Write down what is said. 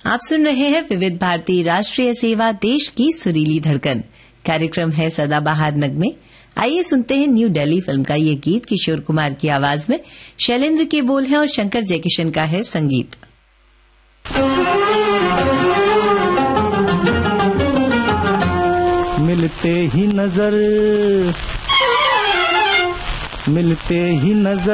आप सुन रहे हैं विविध भारती राष्ट्रीय सेवा, देश की सुरीली धड़कन। कार्यक्रम है सदाबहार नगमे। आइए सुनते हैं न्यू दिल्ली फिल्म का ये गीत किशोर कुमार की आवाज में। शैलेंद्र के बोल हैं और शंकर जयकिशन का है संगीत। मिलते ही नजर